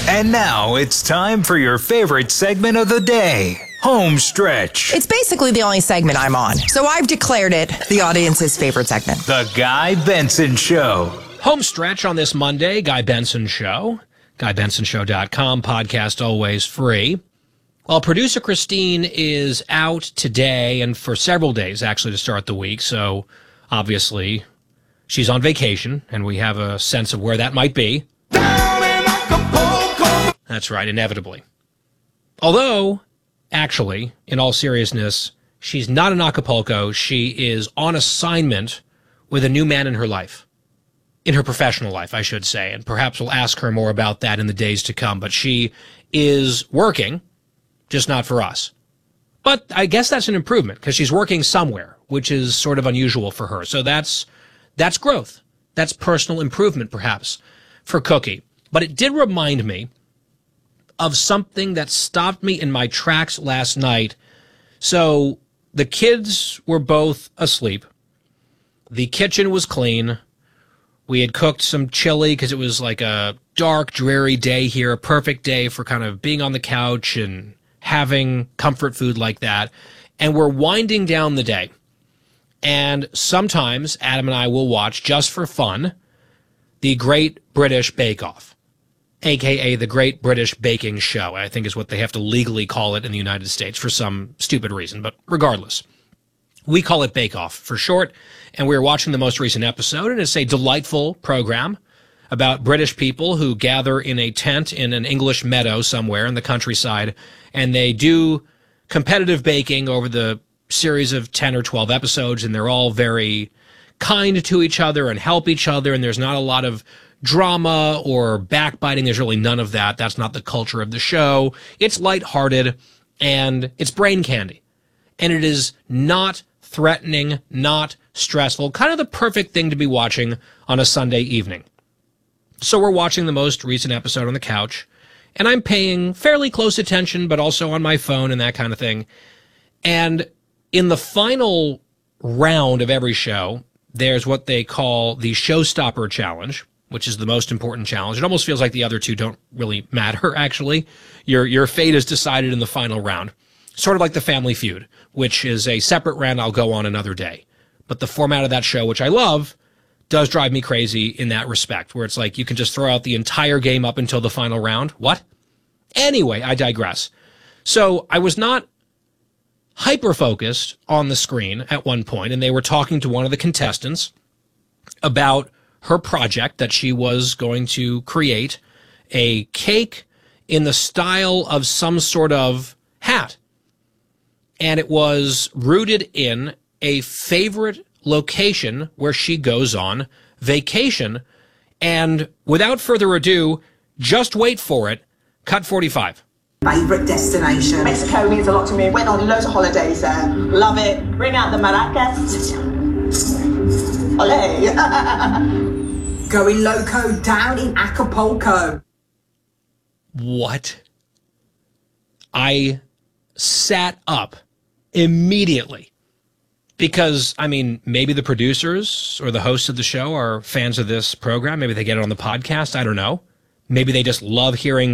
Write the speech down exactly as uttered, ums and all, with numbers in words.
And now it's time for your favorite segment of the day, Home Stretch. It's basically the only segment I'm on, so I've declared it the audience's favorite segment. The Guy Benson Show. Home Stretch on this Monday, Guy Benson Show. guy benson show dot com, podcast always free. Well, producer Christine is out today and for several days, actually, to start the week. So, obviously, she's on vacation, and we have a sense of where that might be. That's right, inevitably. Although, actually, in all seriousness, she's not in Acapulco. She is on assignment with a new man in her life. In her professional life, I should say. And perhaps we'll ask her more about that in the days to come. But she is working, just not for us. But I guess that's an improvement, because she's working somewhere, which is sort of unusual for her. So that's that's growth. That's personal improvement, perhaps, for Cookie. But it did remind me of something that stopped me in my tracks last night. So the kids were both asleep. The kitchen was clean. We had cooked some chili because it was like a dark, dreary day here, a perfect day for kind of being on the couch and having comfort food like that. And we're winding down the day. And sometimes Adam and I will watch, just for fun, the Great British Bake Off, a k a the Great British Baking Show, I think is what they have to legally call it in the United States for some stupid reason. But regardless, we call it Bake Off for short. And we were watching the most recent episode, and it's a delightful program about British people who gather in a tent in an English meadow somewhere in the countryside, and they do competitive baking over the series of ten or twelve episodes, and they're all very kind to each other and help each other, and there's not a lot of drama or backbiting. There's really none of that. That's not the culture of the show. It's lighthearted, and it's brain candy. And it is not threatening, not stressful, kind of the perfect thing to be watching on a Sunday evening. So we're watching the most recent episode on the couch, and I'm paying fairly close attention, but also on my phone and that kind of thing. And in the final round of every show, there's what they call the Showstopper Challenge, which is the most important challenge. It almost feels like the other two don't really matter, actually. Your, your fate is decided in the final round. Sort of like the Family Feud, which is a separate round I'll go on another day. But the format of that show, which I love, does drive me crazy in that respect, where it's like you can just throw out the entire game up until the final round. What? Anyway, I digress. So I was not hyper-focused on the screen at one point, and they were talking to one of the contestants about her project that she was going to create, a cake in the style of some sort of hat. And it was rooted in a favorite location where she goes on vacation. And without further ado, just wait for it. Cut forty-five. Favorite destination? Mexico means a lot to me. Went on loads of holidays there. Love it. Bring out the maracas. Olé. Going loco down in Acapulco. What? I sat up immediately because, I mean, maybe the producers or the hosts of the show are fans of this program. Maybe they get it on the podcast. I don't know. Maybe they just love hearing